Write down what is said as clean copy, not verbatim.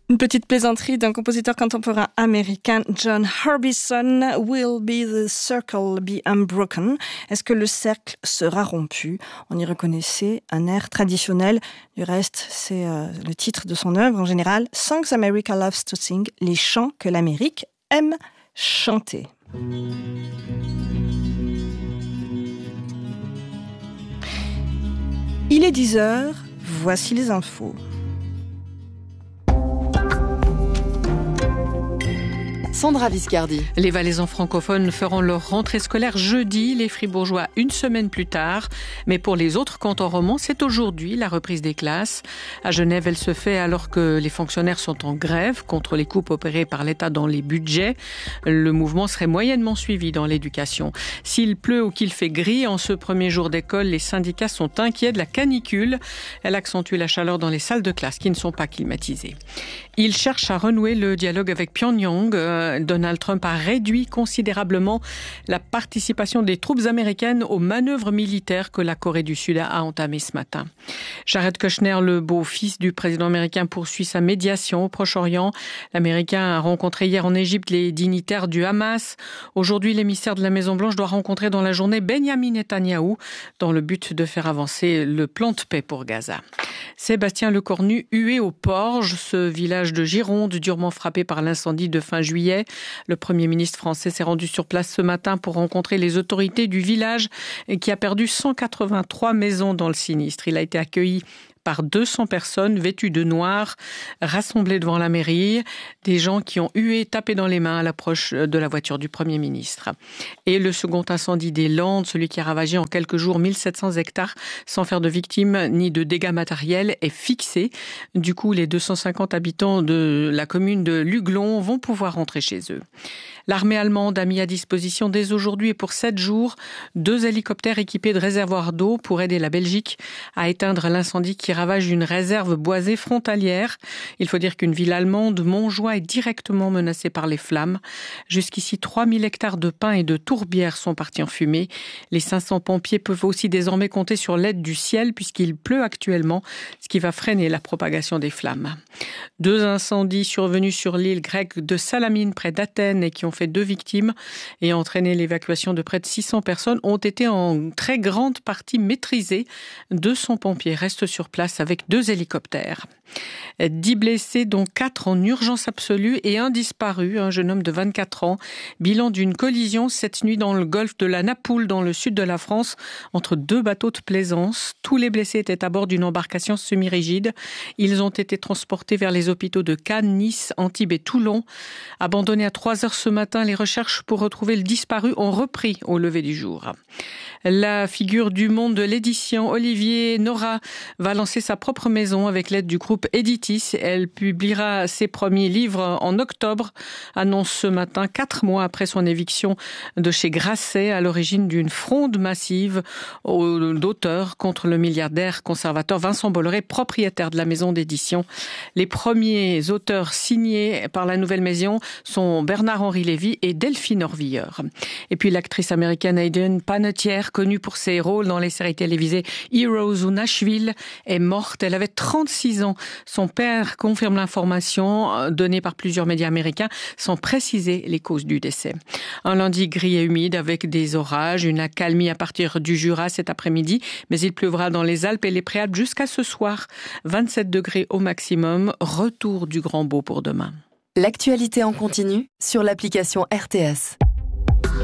Une petite plaisanterie d'un compositeur contemporain américain, John Harbison. Will the circle be unbroken? Est-ce que le cercle sera rompu? On y reconnaissait un air traditionnel. Du reste, c'est le titre de son œuvre en général. Songs America loves to sing. Les chants que l'Amérique aime chanter. Il est 10h. Voici les infos. Sandra Viscardi. Les Valaisans francophones feront leur rentrée scolaire jeudi, les Fribourgeois une semaine plus tard. Mais pour les autres cantons romans, c'est aujourd'hui la reprise des classes. À Genève, elle se fait alors que les fonctionnaires sont en grève contre les coupes opérées par l'État dans les budgets. Le mouvement serait moyennement suivi dans l'éducation. S'il pleut ou qu'il fait gris, en ce premier jour d'école, les syndicats sont inquiets de la canicule. Elle accentue la chaleur dans les salles de classe qui ne sont pas climatisées. Ils cherchent à renouer le dialogue avec Pyongyang. Donald Trump a réduit considérablement la participation des troupes américaines aux manœuvres militaires que la Corée du Sud a entamées ce matin. Jared Kushner, le beau-fils du président américain, poursuit sa médiation au Proche-Orient. L'Américain a rencontré hier en Égypte les dignitaires du Hamas. Aujourd'hui, l'émissaire de la Maison-Blanche doit rencontrer dans la journée Benyamin Netanyahou dans le but de faire avancer le plan de paix pour Gaza. Sébastien Lecornu, hué au Porge, ce village de Gironde durement frappé par l'incendie de fin juillet. Le Premier ministre français s'est rendu sur place ce matin pour rencontrer les autorités du village qui a perdu 183 maisons dans le sinistre. Il a été accueilli par 200 personnes vêtues de noir, rassemblées devant la mairie, des gens qui ont hué, tapé dans les mains à l'approche de la voiture du Premier ministre. Et le second incendie des Landes, celui qui a ravagé en quelques jours 1700 hectares sans faire de victimes ni de dégâts matériels, est fixé. Du coup, les 250 habitants de la commune de Luglon vont pouvoir rentrer chez eux. L'armée allemande a mis à disposition dès aujourd'hui et pour 7 jours 2 hélicoptères équipés de réservoirs d'eau pour aider la Belgique à éteindre l'incendie qui ravage une réserve boisée frontalière. Il faut dire qu'une ville allemande, Montjoie, est directement menacée par les flammes. Jusqu'ici, 3000 hectares de pins et de tourbières sont partis en fumée. Les 500 pompiers peuvent aussi désormais compter sur l'aide du ciel puisqu'il pleut actuellement, ce qui va freiner la propagation des flammes. 2 incendies survenus sur l'île grecque de Salamine près d'Athènes et qui ont fait 2 victimes et entraîné l'évacuation de près de 600 personnes ont été en très grande partie maîtrisés. 200 pompiers restent sur place avec 2 hélicoptères. 10 blessés, dont 4 en urgence absolue et un disparu, un jeune homme de 24 ans. Bilan d'une collision cette nuit dans le golfe de la Napoule, dans le sud de la France, entre 2 bateaux de plaisance. Tous les blessés étaient à bord d'une embarcation semi-rigide. Ils ont été transportés vers les hôpitaux de Cannes, Nice, Antibes et Toulon. Abandonnés à 3 heures ce matin, les recherches pour retrouver le disparu ont repris au lever du jour. La figure du monde de l'édition, Olivier Nora, va lancer sa propre maison avec l'aide du groupe Editis. Elle publiera ses premiers livres en octobre, annonce ce matin, 4 mois après son éviction de chez Grasset, à l'origine d'une fronde massive d'auteurs contre le milliardaire conservateur Vincent Bolloré, propriétaire de la maison d'édition. Les premiers auteurs signés par la nouvelle maison sont Bernard-Henri Lévy et Delphine Orvilleur. Et puis l'actrice américaine Hayden Panettiere, connue pour ses rôles dans les séries télévisées Heroes ou Nashville, est morte. Elle avait 36 ans. Son père confirme l'information donnée par plusieurs médias américains sans préciser les causes du décès. Un lundi gris et humide avec des orages, une accalmie à partir du Jura cet après-midi, mais il pleuvra dans les Alpes et les Préalpes jusqu'à ce soir. 27 degrés au maximum. Retour du grand beau pour demain. L'actualité en continu sur l'application RTS.